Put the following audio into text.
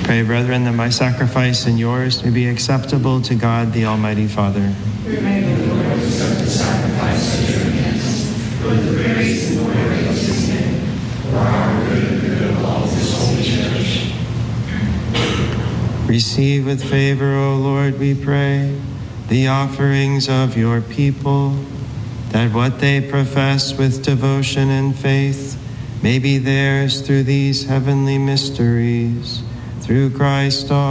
Pray, brethren, that my sacrifice and yours may be acceptable to God, the Almighty Father. May the Lord accept the sacrifice of your hands, for the praise and glory of his name, for our good and the good of all his holy church. Receive with favor, O Lord, we pray, the offerings of your people, that what they profess with devotion and faith may be theirs through these heavenly mysteries. Through Christ our